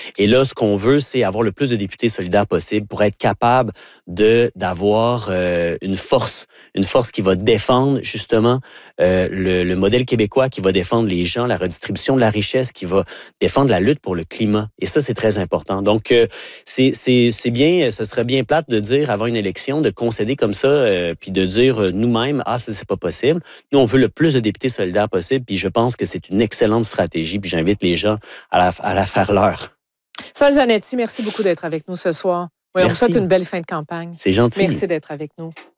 Et là, ce qu'on veut, c'est avoir le plus de députés solidaires possible pour être capable d'avoir une force qui va défendre justement le modèle québécois, qui va défendre les gens, la redistribution de la richesse, qui va défendre la lutte pour le climat. Et ça, c'est très important. Donc, c'est bien, ce serait bien plate de dire avant une élection, de concéder comme ça, puis de dire nous-mêmes, ça, c'est pas possible. Nous, on veut le plus de députés solidaires possible, puis je pense que c'est une excellente stratégie, puis j'invite les gens à la faire leur. Sol Zanetti, merci beaucoup d'être avec nous ce soir. Oui, on vous souhaite une belle fin de campagne. C'est gentil. Merci d'être avec nous.